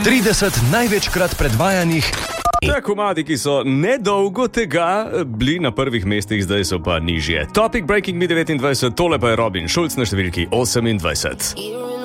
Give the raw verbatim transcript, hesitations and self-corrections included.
trideset največkrat predvajanih. Ta komadi, ki so nedolgo tega bili na prvih mestih, zdaj so pa nižje. Topic Breaking Me devetindvajset, tole pa je Robin Schulz na številki osemindvajset.